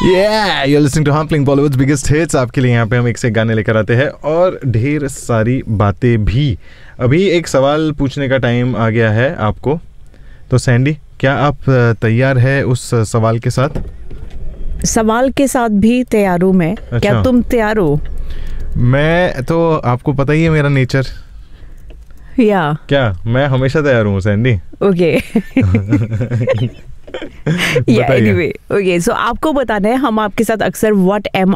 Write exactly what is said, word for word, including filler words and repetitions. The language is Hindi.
Yeah, you're listening to Hum playing Bollywood's biggest hits. आपके लिए यहाँ पे हम एक से गाने लेकर आते हैं और ढेर सारी बातें भी. अभी एक सवाल पूछने का टाइम आ गया है आपको. तो सैंडी, क्या आप तैयार है उस सवाल के साथ? सवाल के साथ भी तैयार हूँ मैं. अच्छा. क्या तुम तैयार हो? मैं तो, आपको पता ही है मेरा नेचर. या क्या मैं हमेशा तैयार हूँ सैंडी. ओके. एनीवे, ओके, सो आपको बताना है, हम आपके साथ अक्सर व्हाट एम